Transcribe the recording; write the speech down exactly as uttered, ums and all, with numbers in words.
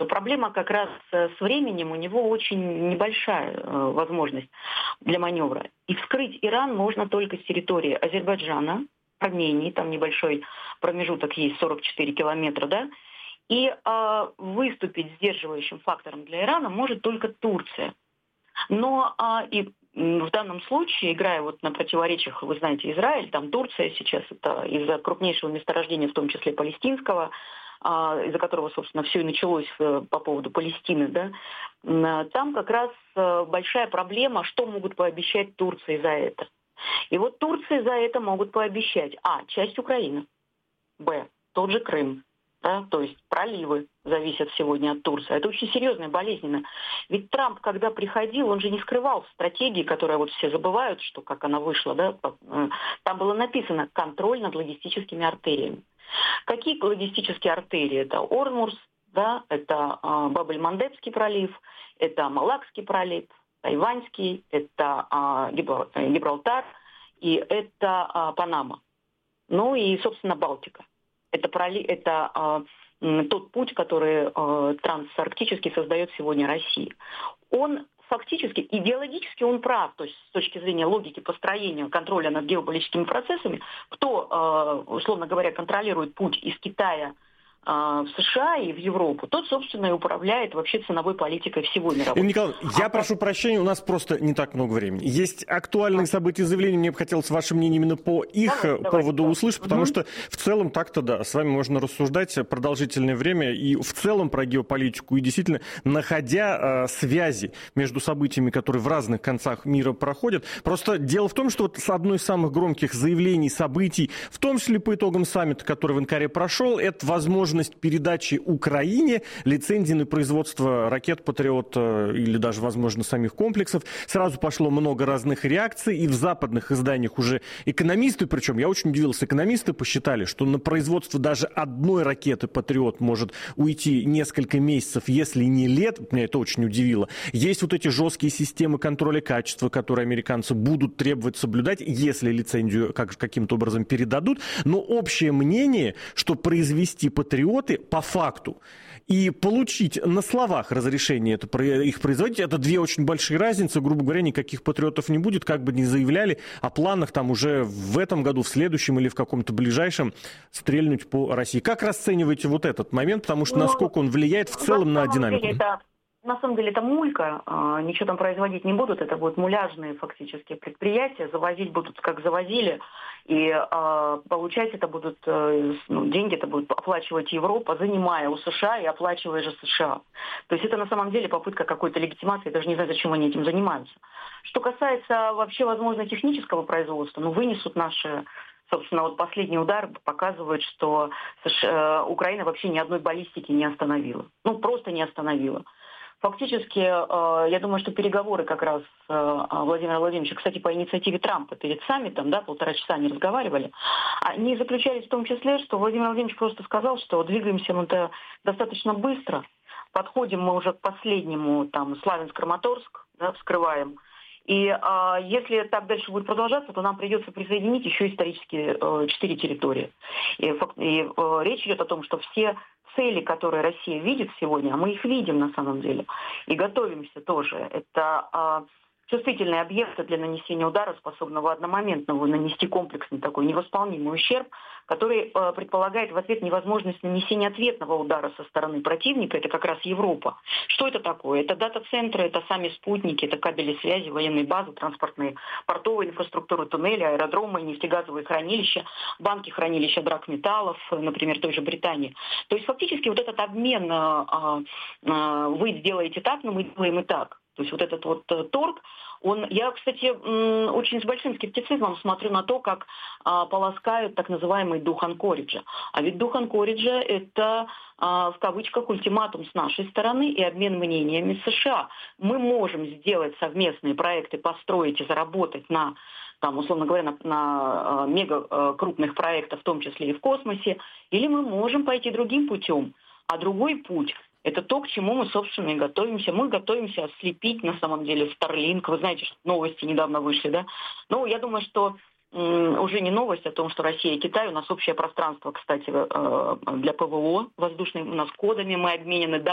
Проблема как раз с временем, у него очень небольшая э, возможность для маневра. И вскрыть Иран можно только с территории Азербайджана, Армении, там небольшой промежуток есть, сорок четыре километра, да, и э, выступить сдерживающим фактором для Ирана может только Турция. Но э, и в данном случае, играя вот на противоречиях, вы знаете, Израиль, там Турция сейчас, это из-за крупнейшего месторождения, в том числе палестинского, из-за которого, собственно, все и началось по поводу Палестины, да, там как раз большая проблема, что могут пообещать Турции за это. И вот Турции за это могут пообещать, а, часть Украины, б, тот же Крым, да, то есть проливы зависят сегодня от Турции. Это очень серьезно и болезненно. Ведь Трамп, когда приходил, он же не скрывал стратегии, которая вот все забывают, что как она вышла, да, там было написано «контроль над логистическими артериями». Какие логистические артерии? Это Ормурс, да, это э, Бабель-Мандебский пролив, это Малакский пролив, Тайваньский, это э, Гибрал, Гибралтар и это э, Панама. Ну и, собственно, Балтика. Это, проли, это э, тот путь, который э, трансарктически создает сегодня Россия. Он фактически, идеологически он прав, то есть с точки зрения логики построения контроля над геополитическими процессами, кто, условно говоря, контролирует путь из Китая в США и в Европу, тот, собственно, и управляет вообще ценовой политикой всего мирового. Ирина Николаевна, я а прошу прощения, у нас просто не так много времени. Есть актуальные события, заявления, мне бы хотелось ваше мнение именно по их давай, поводу давай, услышать, да. потому угу. что в целом так-то да, с вами можно рассуждать продолжительное время и в целом про геополитику, и действительно, находя э, связи между событиями, которые в разных концах мира проходят. Просто дело в том, что вот с одной из самых громких заявлений, событий, в том числе по итогам саммита, который в Анкаре прошел, это возможность передачи Украине лицензии на производство ракет «Патриот» или даже, возможно, самих комплексов. Сразу пошло много разных реакций, и в западных изданиях уже экономисты, причем я очень удивился, экономисты посчитали, что на производство даже одной ракеты «Патриот» может уйти несколько месяцев, если не лет. Меня это очень удивило. Есть вот эти жесткие системы контроля качества, которые американцы будут требовать соблюдать, если лицензию как, каким-то образом передадут. Но общее мнение, что произвести «Патриоты» по факту и получить на словах разрешение это, их производить, это две очень большие разницы. Грубо говоря, никаких «Патриотов» не будет, как бы ни заявляли о планах там уже в этом году, в следующем или в каком-то ближайшем стрельнуть по России. Как расцениваете вот этот момент, потому что ну, насколько он влияет в целом на динамику? Это... На самом деле это мулька, ничего там производить не будут, это будут муляжные фактически предприятия, завозить будут как завозили, и э, получать это будут, э, ну, деньги это будет оплачивать Европа, занимая у США и оплачивая же США. То есть это на самом деле попытка какой-то легитимации, я даже не знаю, зачем они этим занимаются. Что касается вообще, возможно, технического производства, ну, вынесут наши... Собственно, вот последний удар показывает, что США, Украина вообще ни одной баллистики не остановила. Ну, просто не остановила. Фактически, я думаю, что переговоры как раз Владимира Владимировича, кстати, по инициативе Трампа перед саммитом, да, полтора часа они разговаривали, они заключались в том числе, что Владимир Владимирович просто сказал, что двигаемся мы достаточно быстро, подходим мы уже к последнему, там, Славянск-Краматорск, да, вскрываем. И э, если так дальше будет продолжаться, то нам придется присоединить еще исторически э, четыре территории. И, и э, речь идет о том, что все цели, которые Россия видит сегодня, а мы их видим на самом деле, и готовимся тоже, это э, чувствительные объекты для нанесения удара, способного одномоментно нанести комплексный такой невосполнимый ущерб, который э, предполагает в ответ невозможность нанесения ответного удара со стороны противника, это как раз Европа. Что это такое? Это дата-центры, это сами спутники, это кабели связи, военные базы, транспортные, портовые инфраструктуры, туннели, аэродромы, нефтегазовые хранилища, банки, хранилища драгметаллов, например, той же Британии. То есть фактически вот этот обмен, э, э, вы сделаете так, но мы делаем и так. То есть вот этот вот э, торг, он, я, кстати, м, очень с большим скептицизмом смотрю на то, как э, полоскают так называемый дух Анкориджа. А ведь дух Анкориджа – это, э, в кавычках, ультиматум с нашей стороны и обмен мнениями с США. Мы можем сделать совместные проекты, построить и заработать на, там, условно говоря, на, на э, мега э, крупных проектах, в том числе и в космосе, или мы можем пойти другим путем. А другой путь – это то, к чему мы, собственно, и готовимся. Мы готовимся ослепить, на самом деле, Starlink. Вы знаете, что новости недавно вышли, да? Ну, я думаю, что м, уже не новость о том, что Россия и Китай, у нас общее пространство, кстати, э, для ПВО воздушным, у нас кодами мы обменены,